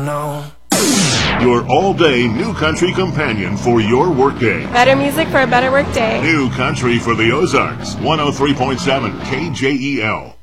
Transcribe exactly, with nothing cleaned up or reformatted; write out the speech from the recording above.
No. Your all-day New Country companion for your workday. Better music for a better workday. New Country for the Ozarks. one oh three point seven K J E L.